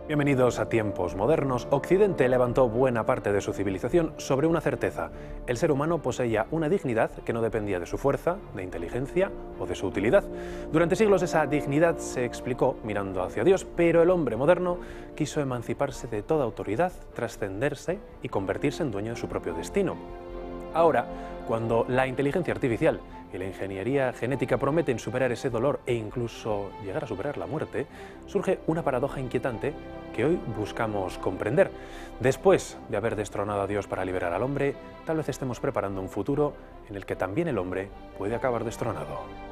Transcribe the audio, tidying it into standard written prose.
Bienvenidos a tiempos modernos. Occidente levantó buena parte de su civilización sobre una certeza: el ser humano poseía una dignidad que no dependía de su fuerza, de inteligencia o de su utilidad. Durante siglos esa dignidad se explicó mirando hacia Dios, pero el hombre moderno quiso emanciparse de toda autoridad, trascenderse y convertirse en dueño de su propio destino. Ahora, cuando la inteligencia artificial y la ingeniería genética prometen superar ese dolor e incluso llegar a superar la muerte, surge una paradoja inquietante que hoy buscamos comprender. Después de haber destronado a Dios para liberar al hombre, tal vez estemos preparando un futuro en el que también el hombre puede acabar destronado.